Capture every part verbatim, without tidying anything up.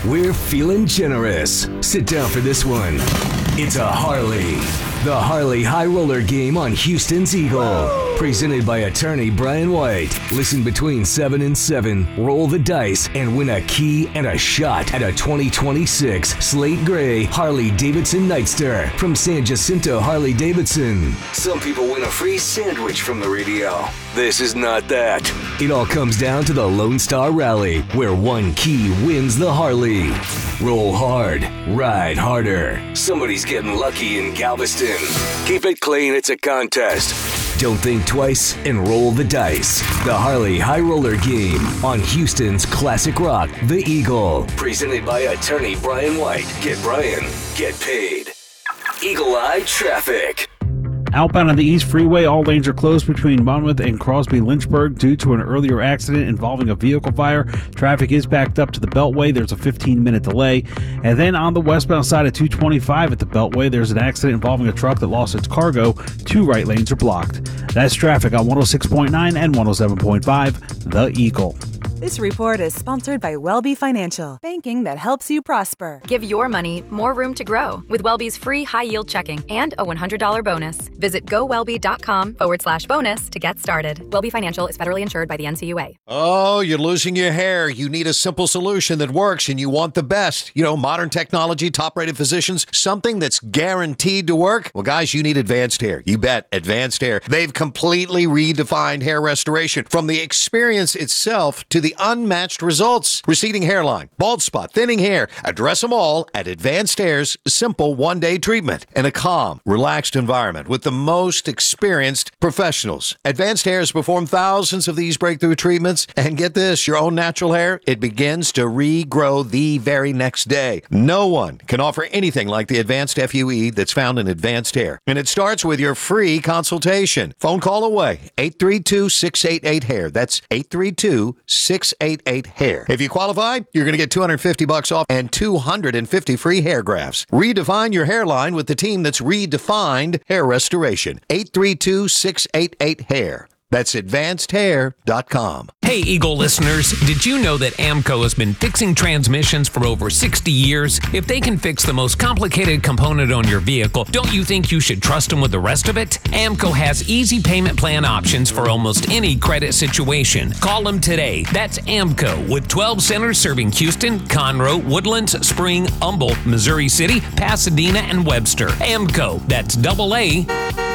we're feeling generous. Sit down for this one. It's a Harley. The Harley High Roller Game on Houston's Eagle. Presented by attorney Brian White. Listen between seven and seven, roll the dice, and win a key and a shot at a twenty twenty-six Slate Gray Harley-Davidson Nightster from San Jacinto Harley-Davidson. Some people win a free sandwich from the radio. This is not that. It all comes down to the Lone Star Rally, where one key wins the Harley. Roll hard, ride harder. Somebody's getting lucky in Galveston. Keep it clean, it's a contest. Don't think twice and roll the dice. The Harley High Roller Game on Houston's classic rock, The Eagle. Presented by attorney Brian White. Get Brian, get paid. Eagle Eye Traffic. Outbound on the East Freeway, all lanes are closed between Monmouth and Crosby-Lynchburg due to an earlier accident involving a vehicle fire. Traffic is backed up to the Beltway. There's a fifteen-minute delay. And then on the westbound side of two twenty-five at the Beltway, there's an accident involving a truck that lost its cargo. Two right lanes are blocked. That's traffic on one oh six point nine and one oh seven point five, The Eagle. This report is sponsored by Welby Financial, banking that helps you prosper. Give your money more room to grow with Welby's free high-yield checking and a one hundred dollars bonus. Visit gowelby.com forward slash bonus to get started. Welby Financial is federally insured by the N C U A. Oh, you're losing your hair. You need a simple solution that works, and you want the best. You know, modern technology, top-rated physicians, something that's guaranteed to work. Well, guys, you need Advanced Hair. You bet, Advanced Hair. They've completely redefined hair restoration, from the experience itself to the unmatched results. Receding hairline, bald spot, thinning hair. Address them all at Advanced Hair's simple one-day treatment in a calm, relaxed environment with the most experienced professionals. Advanced Hair has performed thousands of these breakthrough treatments, and get this, your own natural hair, it begins to regrow the very next day. No one can offer anything like the Advanced F U E that's found in Advanced Hair, and it starts with your free consultation. Phone call away, eight three two, six eight eight, hair. That's eight three two, six eight eight, hair. If you qualify, you're going to get two hundred fifty bucks off and two hundred fifty free hair grafts. Redefine your hairline with the team that's redefined hair restoration. eight three two, six eight eight, hair. That's advanced hair dot com. Hey, Eagle listeners, did you know that AMCO has been fixing transmissions for over sixty years? If they can fix the most complicated component on your vehicle, don't you think you should trust them with the rest of it? AMCO has easy payment plan options for almost any credit situation. Call them today. That's AMCO, with twelve centers serving Houston, Conroe, Woodlands, Spring, Humboldt, Missouri City, Pasadena, and Webster. AMCO, that's double A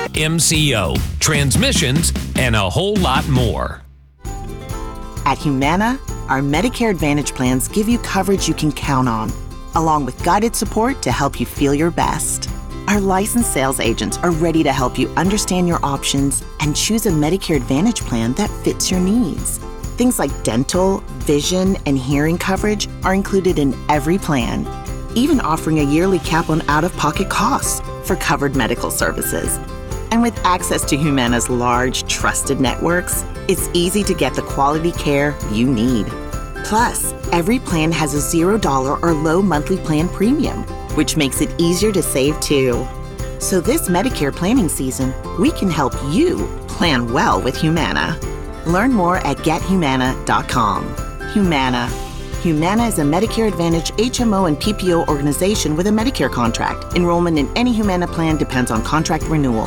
M C O. Transmissions and a whole lot more. At Humana, our Medicare Advantage plans give you coverage you can count on, along with guided support to help you feel your best. Our licensed sales agents are ready to help you understand your options and choose a Medicare Advantage plan that fits your needs. Things like dental, vision, and hearing coverage are included in every plan, even offering a yearly cap on out-of-pocket costs for covered medical services. And with access to Humana's large, trusted networks, it's easy to get the quality care you need. Plus, every plan has a zero dollar or low monthly plan premium, which makes it easier to save too. So this Medicare planning season, we can help you plan well with Humana. Learn more at get humana dot com. Humana. Humana is a Medicare Advantage H M O and P P O organization with a Medicare contract. Enrollment in any Humana plan depends on contract renewal.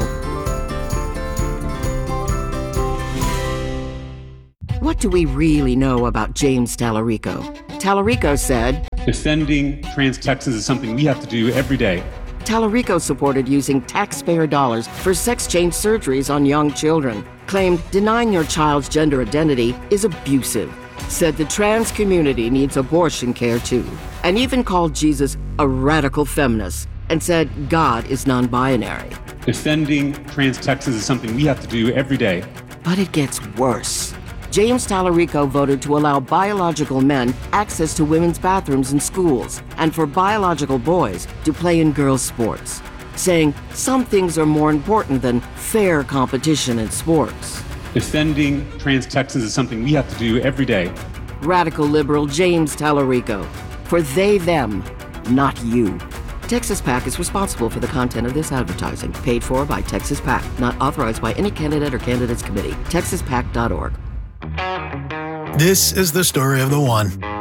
What do we really know about James Tallarico? Tallarico said, "Defending trans Texans is something we have to do every day." Tallarico supported using taxpayer dollars for sex change surgeries on young children, claimed denying your child's gender identity is abusive, said the trans community needs abortion care too, and even called Jesus a radical feminist and said God is non-binary. Defending trans Texans is something we have to do every day. But it gets worse. James Tallarico voted to allow biological men access to women's bathrooms in schools and for biological boys to play in girls' sports, saying some things are more important than fair competition in sports. Defending trans Texans is something we have to do every day. Radical liberal James Tallarico. For they, them, not you. Texas PAC is responsible for the content of this advertising, paid for by Texas PAC, not authorized by any candidate or candidates committee. texas pac dot org. This is the story of the one.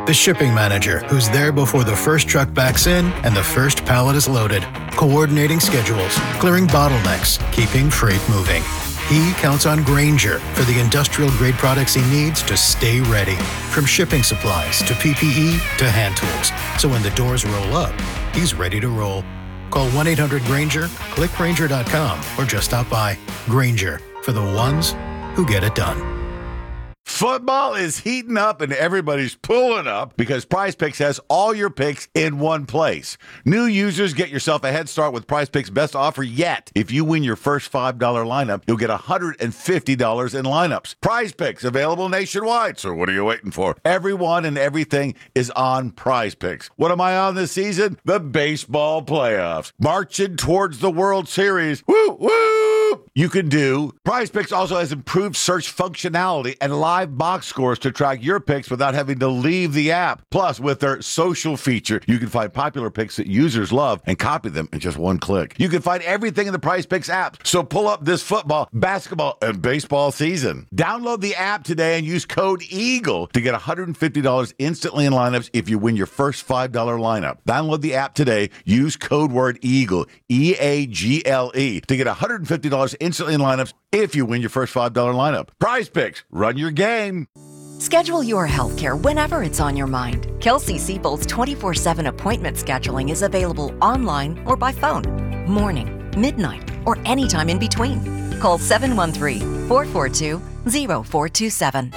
The shipping manager, who's there before the first truck backs in and the first pallet is loaded, coordinating schedules, clearing bottlenecks, keeping freight moving. He counts on Grainger for the industrial-grade products he needs to stay ready. From shipping supplies to P P E to hand tools. So when the doors roll up, he's ready to roll. Call one eight hundred Grainger, click Grainger dot com, or just stop by. Grainger, for the ones who get it done. Football is heating up and everybody's pulling up because Prize Picks has all your picks in one place. New users, get yourself a head start with Prize Picks' best offer yet. If you win your first five dollar lineup, you'll get one hundred fifty dollars in lineups. Prize Picks, available nationwide, so what are you waiting for? Everyone and everything is on Prize Picks. What am I on this season? The baseball playoffs. Marching towards the World Series. Woo, woo! You can do. Prize Picks also has improved search functionality and live box scores to track your picks without having to leave the app. Plus, with their social feature, you can find popular picks that users love and copy them in just one click. You can find everything in the Prize Picks app. So pull up this football, basketball, and baseball season. Download the app today and use code EAGLE to get one hundred fifty dollars instantly in lineups if you win your first five dollar lineup. Download the app today. Use code word EAGLE, E A G L E, to get one hundred fifty dollars instantly in lineups if you win your first five dollar lineup. Prize Picks, run your game. Schedule your healthcare whenever it's on your mind. Kelsey Siebold's twenty-four seven appointment scheduling is available online or by phone, morning, midnight, or anytime in between. Call seven one three, four four two, zero four two seven.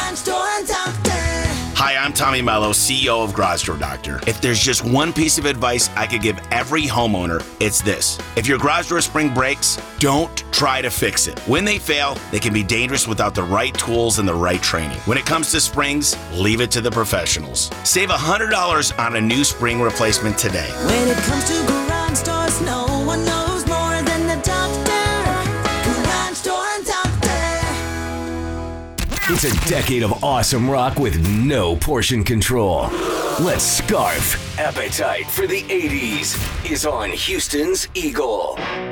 Hi, I'm Tommy Mello, C E O of Garage Door Doctor. If there's just one piece of advice I could give every homeowner, it's this. If your garage door spring breaks, don't try to fix it. When they fail, they can be dangerous without the right tools and the right training. When it comes to springs, leave it to the professionals. Save one hundred dollars on a new spring replacement today. When it comes to garage doors, no one knows more than the doctor. Garage Door Doctor. It's a decade of awesome rock with no portion control. Let's scarf. Appetite for the eighties is on Houston's Eagle.